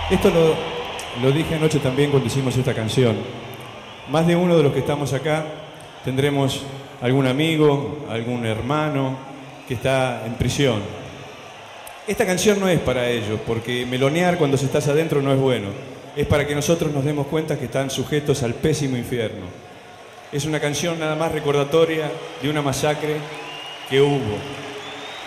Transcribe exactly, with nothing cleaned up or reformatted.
Esto lo, lo dije anoche también cuando hicimos esta canción. Más de uno de los que estamos acá tendremos algún amigo, algún hermano que está en prisión. Esta canción no es para ellos, porque melonear cuando se estás adentro no es bueno. Es para que nosotros nos demos cuenta que están sujetos al pésimo infierno. Es una canción nada más recordatoria de una masacre que hubo.